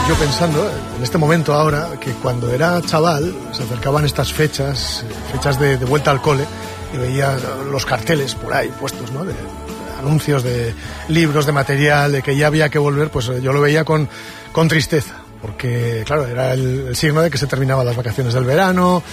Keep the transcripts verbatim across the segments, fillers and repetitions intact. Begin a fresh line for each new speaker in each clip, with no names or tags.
yo pensando en este momento ahora que cuando era chaval se acercaban estas fechas, fechas de, de vuelta al cole, y veía los carteles por ahí puestos, ¿no? De, de anuncios de libros, de material, de que ya había que volver, pues yo lo veía con, con tristeza, porque claro, era el, el signo de que se terminaban las vacaciones del verano,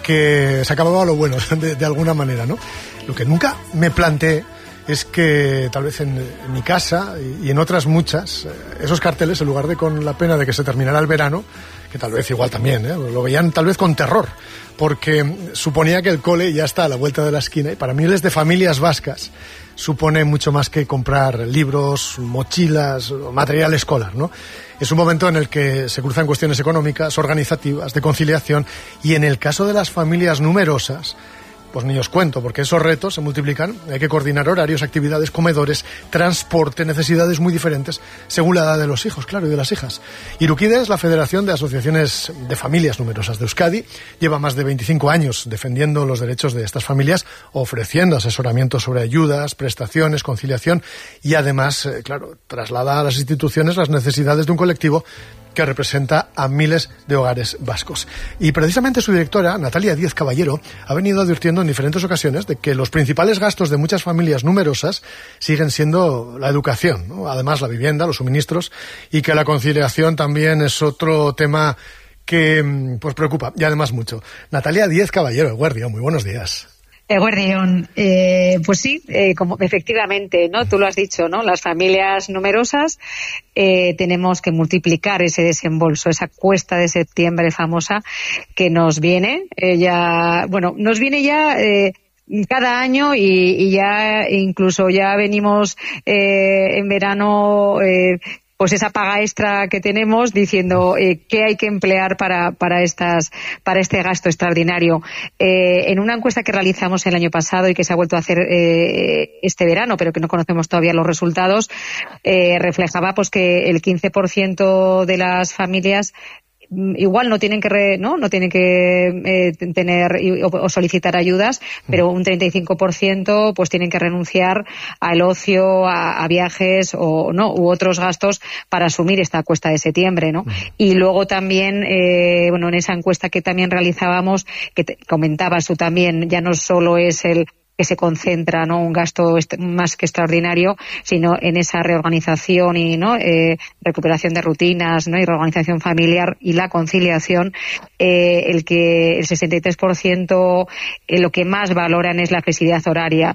que se acababa lo bueno, de, de alguna manera, ¿no? Lo que nunca me planteé es que tal vez en, en mi casa y, y en otras muchas, esos carteles, en lugar de con la pena de que se terminara el verano, que tal vez igual también, ¿eh? Lo veían tal vez con terror, porque suponía que el cole ya está a la vuelta de la esquina, y para miles de familias vascas supone mucho más que comprar libros, mochilas, material escolar, ¿no? Es un momento en el que se cruzan cuestiones económicas, organizativas, de conciliación, y en el caso de las familias numerosas, pues ni os cuento, porque esos retos se multiplican. Hay que coordinar horarios, actividades, comedores, transporte, necesidades muy diferentes según la edad de los hijos, claro, y de las hijas. Iruquide es la Federación de Asociaciones de Familias Numerosas de Euskadi. Lleva más de veinticinco años defendiendo los derechos de estas familias, ofreciendo asesoramiento sobre ayudas, prestaciones, conciliación y además, eh, claro, traslada a las instituciones las necesidades de un colectivo que representa a miles de hogares vascos. Y precisamente su directora, Natalia Díez Caballero, ha venido advirtiendo en diferentes ocasiones de que los principales gastos de muchas familias numerosas siguen siendo la educación, ¿no? Además la vivienda, los suministros, y que la conciliación también es otro tema que pues preocupa, y además mucho. Natalia Díez Caballero, Eguerdio, muy buenos días.
Eguerdión, eh, pues sí, eh, como efectivamente, ¿no? Tú lo has dicho, ¿no? Las familias numerosas eh, tenemos que multiplicar ese desembolso, esa cuesta de septiembre famosa que nos viene, eh, ya, bueno, nos viene ya eh, cada año y, y ya incluso ya venimos eh, en verano. Eh, pues esa paga extra que tenemos diciendo eh, qué hay que emplear para para estas para este gasto extraordinario. Eh, en una encuesta que realizamos el año pasado y que se ha vuelto a hacer eh, este verano, pero que no conocemos todavía los resultados, eh, reflejaba pues que el quince por ciento de las familias igual no tienen que re, no no tienen que eh, tener o, o solicitar ayudas, pero un treinta y cinco por ciento pues tienen que renunciar al ocio, a, a viajes o no u otros gastos para asumir esta cuesta de septiembre, ¿no? Y luego también eh, bueno, en esa encuesta que también realizábamos, que te, comentabas tú también, ya no solo es el que se concentra, ¿no?, un gasto est- más que extraordinario, sino en esa reorganización y no eh, recuperación de rutinas, ¿no?, y reorganización familiar y la conciliación, eh, el que el sesenta y tres por ciento eh, lo que más valoran es la flexibilidad horaria.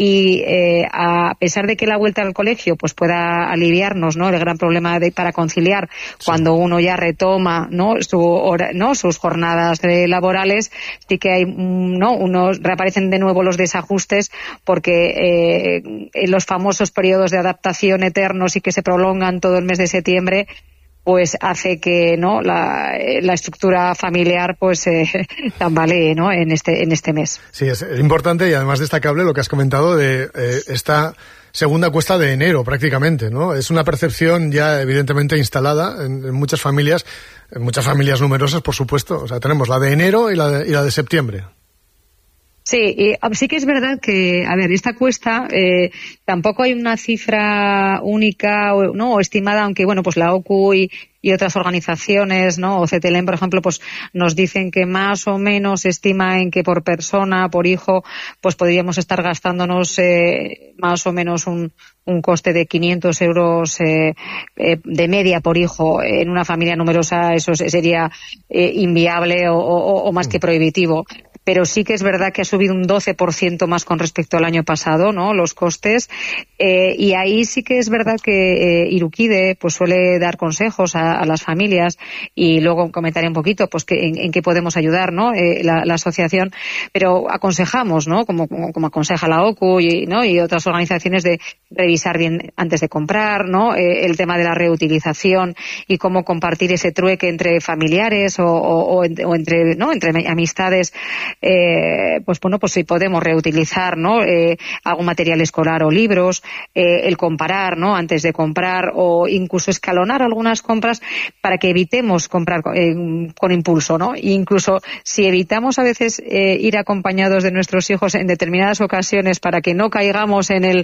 Y eh, a pesar de que la vuelta al colegio pues pueda aliviarnos, ¿no?, el gran problema de, para conciliar, sí, cuando uno ya retoma, ¿no?, su hora, no sus jornadas eh, laborales, sí que hay, no unos reaparecen de nuevo los desajustes, porque eh, los famosos periodos de adaptación eternos y que se prolongan todo el mes de septiembre, pues hace que no la, la estructura familiar pues eh, tambalee, ¿no?, en este en este mes.
Sí, es importante y además destacable lo que has comentado de eh, esta segunda cuesta de enero prácticamente, ¿no? Es una percepción ya evidentemente instalada en, en muchas familias, en muchas familias numerosas, por supuesto. O sea, tenemos la de enero y la de, y la de septiembre.
Sí, y sí que es verdad que, a ver, esta cuesta eh, tampoco hay una cifra única, o, no, o estimada, aunque bueno, pues la O C U y, y otras organizaciones, ¿no?, o C T L E M, por ejemplo, pues nos dicen que más o menos estima en que por persona, por hijo, pues podríamos estar gastándonos eh, más o menos un, un coste de quinientos euros eh, eh, de media por hijo. En una familia numerosa eso sería eh, inviable o, o, o más que prohibitivo. Pero sí que es verdad que ha subido un doce por ciento más con respecto al año pasado, ¿no?, los costes, eh, y ahí sí que es verdad que eh, Iruquide pues suele dar consejos a, a las familias, y luego comentaré un poquito pues que en, en qué podemos ayudar, ¿no?, eh, la, la asociación, pero aconsejamos, ¿no?, como, como, como aconseja la O C U y, ¿no?, y otras organizaciones, de revisar bien antes de comprar, ¿no?, eh, el tema de la reutilización y cómo compartir ese trueque entre familiares o, o, o, o entre, ¿no?, entre amistades. Eh, pues bueno, pues si podemos reutilizar, ¿no?, eh, algún material escolar o libros, eh, el comparar, ¿no?, antes de comprar, o incluso escalonar algunas compras para que evitemos comprar eh, con impulso, ¿no? E incluso si evitamos a veces eh, ir acompañados de nuestros hijos en determinadas ocasiones para que no caigamos en el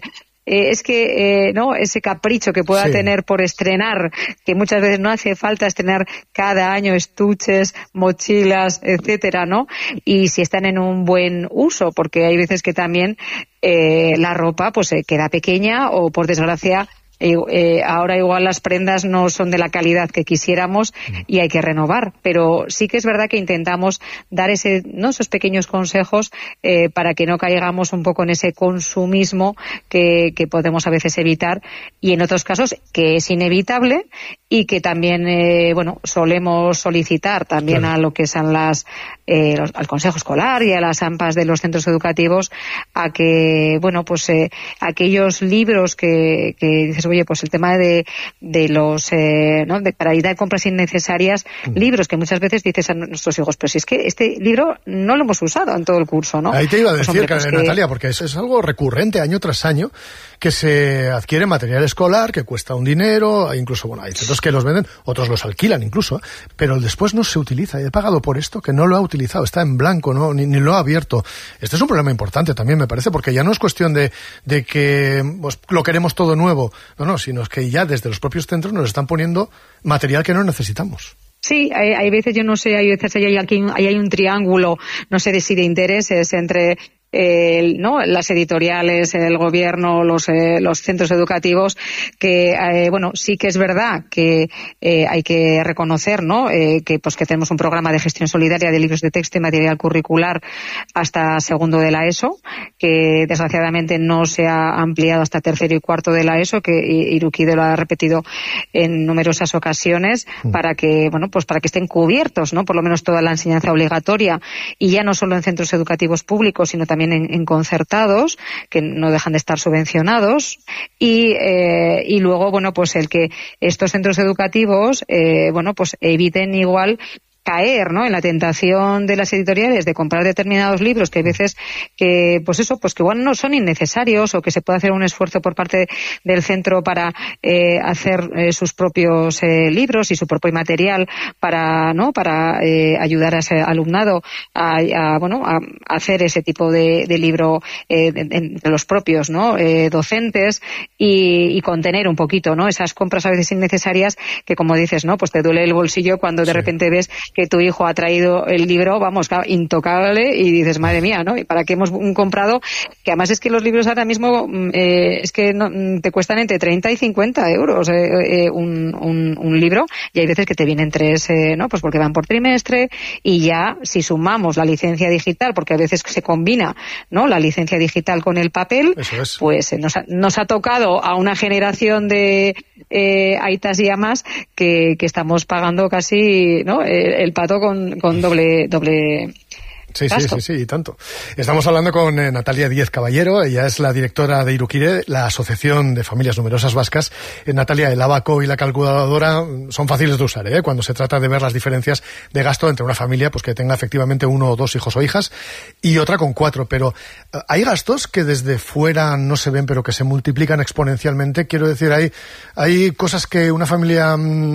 eh, es que, eh, ¿no? Ese capricho que pueda sí. tener por estrenar, que muchas veces no hace falta estrenar cada año estuches, mochilas, etcétera, ¿no? Y si están en un buen uso, porque hay veces que también eh, la ropa pues eh, queda pequeña o, por desgracia, Eh, eh, ahora igual las prendas no son de la calidad que quisiéramos y hay que renovar, pero sí que es verdad que intentamos dar ese, ¿no? esos pequeños consejos eh, para que no caigamos un poco en ese consumismo que, que podemos a veces evitar, y en otros casos que es inevitable y que también eh, bueno solemos solicitar también claro. a lo que son las eh, los, al consejo escolar y a las A M P As de los centros educativos, a que bueno pues eh, aquellos libros que, que dices, oye, pues el tema de, de los, eh, ¿no? de, para evitar compras innecesarias, mm. libros que muchas veces dices a nuestros hijos, pero si es que este libro no lo hemos usado en todo el curso, ¿no?
Ahí te iba a decir,
pues, hombre, pues
Natalia,
que...
porque eso es algo recurrente año tras año, que se adquiere material escolar, que cuesta un dinero, incluso, bueno, hay centros que los venden, otros los alquilan incluso, pero después no se utiliza. He pagado por esto que no lo ha utilizado, está en blanco, no ni, ni lo ha abierto. Este es un problema importante también, me parece, porque ya no es cuestión de, de que pues, lo queremos todo nuevo, no, no, sino es que ya desde los propios centros nos están poniendo material que no necesitamos.
Sí, hay, hay veces, yo no sé, hay veces hay, aquí, hay, hay un triángulo, no sé de si de intereses entre eh, ¿no? las editoriales, el gobierno, los, eh, los centros educativos, que eh, bueno, sí que es verdad que eh, hay que reconocer, ¿no? Eh, que pues que tenemos un programa de gestión solidaria de libros de texto y material curricular hasta segundo de la ESO, que desgraciadamente no se ha ampliado hasta tercero y cuarto de la ESO, que Irukide lo ha repetido en numerosas ocasiones, mm. para que bueno pues para que estén cubiertos, ¿no? Por lo menos toda la enseñanza obligatoria, y ya no solo en centros educativos públicos, sino también En, en concertados, que no dejan de estar subvencionados, y eh, y luego bueno pues el que estos centros educativos eh, bueno pues eviten igual caer, ¿no? En la tentación de las editoriales de comprar determinados libros que hay veces que, pues eso, pues que igual no son innecesarios, o que se puede hacer un esfuerzo por parte del centro para eh, hacer eh, sus propios eh, libros y su propio material para, ¿no? Para eh, ayudar a ese alumnado a, a bueno, a hacer ese tipo de, de libro eh, entre los propios, ¿no? Eh, docentes, y, y contener un poquito, ¿no? Esas compras a veces innecesarias que, como dices, ¿no? Pues te duele el bolsillo cuando de sí. repente ves que tu hijo ha traído el libro, vamos, claro, intocable, y dices, madre mía, ¿no? ¿Y para qué hemos comprado? Que además es que los libros ahora mismo eh, es que no, te cuestan entre treinta y cincuenta euros eh, eh, un, un, un libro, y hay veces que te vienen tres, eh, ¿no? Pues porque van por trimestre, y ya si sumamos la licencia digital, porque a veces se combina, ¿no? La licencia digital con el papel,
eso es.
Pues eh, nos, ha, nos ha tocado a una generación de eh, aitas y amas que, que estamos pagando casi, ¿no? El, el pato con, con doble, doble
Sí, sí, sí, sí, y tanto. Estamos hablando con eh, Natalia Díez Caballero, ella es la directora de Irukide, la Asociación de Familias Numerosas Vascas. Eh, Natalia, el abaco y la calculadora son fáciles de usar, ¿eh? Cuando se trata de ver las diferencias de gasto entre una familia pues que tenga efectivamente uno o dos hijos o hijas y otra con cuatro, pero eh, hay gastos que desde fuera no se ven pero que se multiplican exponencialmente. Quiero decir, hay, hay cosas que una familia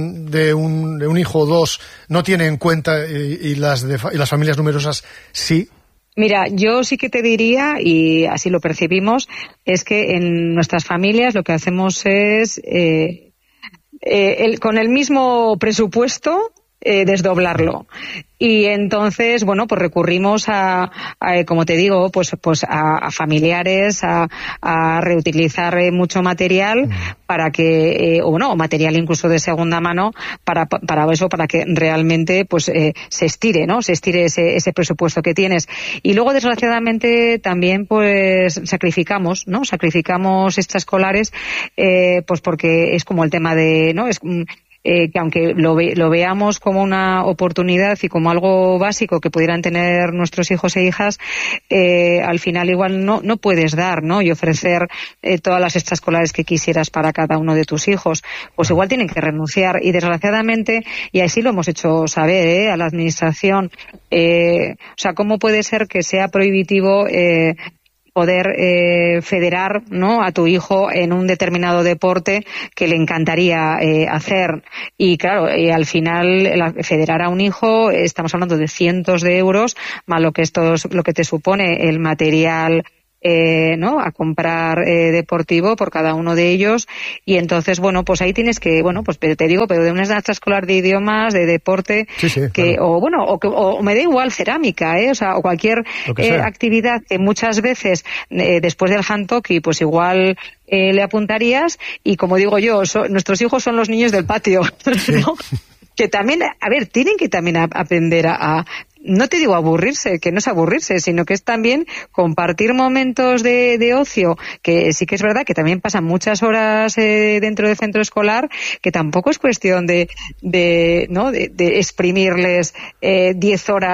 de un, de un hijo o dos no tiene en cuenta y, y, las, de, y las familias numerosas sí.
Mira, yo sí que te diría, y así lo percibimos, es que en nuestras familias lo que hacemos es, eh, eh, el, con el mismo presupuesto, eh, desdoblarlo. Y entonces, bueno, pues recurrimos a, a como te digo, pues pues a, a familiares, a, a reutilizar mucho material para que, eh, o no, material incluso de segunda mano, para para eso, para que realmente pues eh, se estire, ¿no? Se estire ese ese presupuesto que tienes. Y luego, desgraciadamente, también pues sacrificamos, ¿no? Sacrificamos extraescolares, eh, pues porque es como el tema de, ¿no? Es Eh, que aunque lo, ve, lo veamos como una oportunidad y como algo básico que pudieran tener nuestros hijos e hijas, eh, al final igual no, no puedes dar, ¿no? Y ofrecer eh, todas las extraescolares que quisieras para cada uno de tus hijos, pues igual tienen que renunciar. Y desgraciadamente, y así lo hemos hecho saber, ¿eh? A la administración, eh, o sea, ¿cómo puede ser que sea prohibitivo eh, poder eh, federar, ¿no? A tu hijo en un determinado deporte que le encantaría eh, hacer? Y claro, y al final la, federar a un hijo, estamos hablando de cientos de euros, más lo que esto es, lo que te supone el material eh, ¿no? A comprar eh, deportivo por cada uno de ellos. Y entonces, bueno, pues ahí tienes que, bueno, pues te digo, pero de una extraescolar de idiomas, de deporte,
sí, sí,
que,
claro.
o bueno, o, o me da igual cerámica, ¿eh? O sea, o cualquier eh, actividad que muchas veces, eh, después del handhockey, pues igual eh, le apuntarías, y como digo yo, so, nuestros hijos son los niños del patio,
sí.
¿no? Que también, a ver, tienen que también a, aprender a, a, no te digo aburrirse, que no es aburrirse, sino que es también compartir momentos de, de ocio, que sí que es verdad que también pasan muchas horas eh, dentro del centro escolar, que tampoco es cuestión de, de, ¿no? de, de exprimirles eh, diez horas